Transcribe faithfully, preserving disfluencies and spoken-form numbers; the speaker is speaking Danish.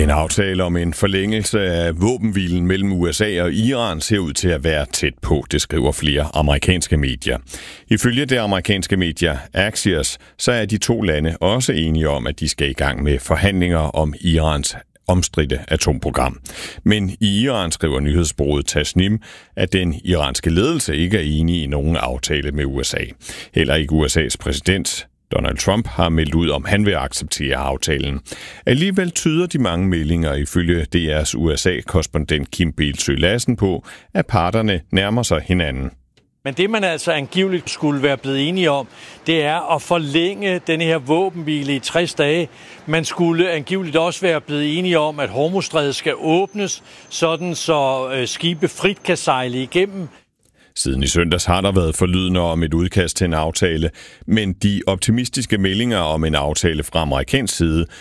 En aftale om en forlængelse af våbenhvilen mellem U S A og Iran ser ud til at være tæt på, det skriver flere amerikanske medier. Ifølge det amerikanske medier Axios, så er de to lande også enige om, at de skal i gang med forhandlinger om Irans omstridte atomprogram. Men i Iran skriver nyhedsbureauet Tasnim, at den iranske ledelse ikke er enig i nogen aftale med U S A. Heller ikke U S A's præsident Donald Trump har meldt ud, om han vil acceptere aftalen. Alligevel tyder de mange meldinger ifølge D R's U S A-korrespondent Kim Bildsøe Lassen på, at parterne nærmer sig hinanden. Men det, man altså angiveligt skulle være blevet enige om, det er at forlænge denne her våbenhvile i tres dage. Man skulle angiveligt også være blevet enige om, at Hormuzstrædet skal åbnes, sådan så skibe frit kan sejle igennem. Siden i søndags har der været forlydende om et udkast til en aftale, men de optimistiske meldinger om en aftale fra amerikansk side